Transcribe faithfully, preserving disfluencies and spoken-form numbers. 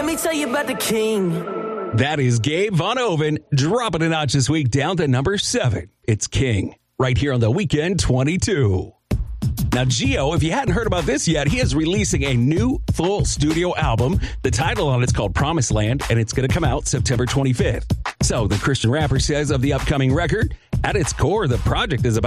me tell you about the king. That is Gabe Von Oven dropping a notch this week down to number seven. It's King right here on the Weekend twenty-two. Now, Gio, if you hadn't heard about this yet, he is releasing a new full studio album. The title on it's called Promised Land, and it's going to come out September twenty-fifth. So the Christian rapper says of the upcoming record, at its core, the project is about